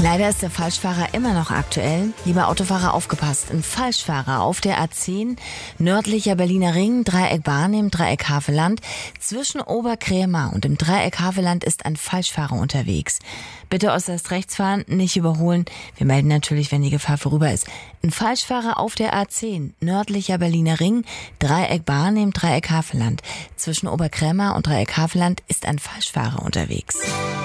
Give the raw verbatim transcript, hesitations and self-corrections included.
Leider ist der Falschfahrer immer noch aktuell. Lieber Autofahrer, aufgepasst. Ein Falschfahrer auf der A zehn, nördlicher Berliner Ring, Dreieck Barnim, Dreieck Havelland. Zwischen Oberkrämer und dem Dreieck Havelland ist ein Falschfahrer unterwegs. Bitte äußerst rechts fahren, nicht überholen. Wir melden natürlich, wenn die Gefahr vorüber ist. Ein Falschfahrer auf der A zehn, nördlicher Berliner Ring, Dreieck Barnim, Dreieck Havelland. Zwischen Oberkrämer und Dreieck Havelland ist ein Falschfahrer unterwegs.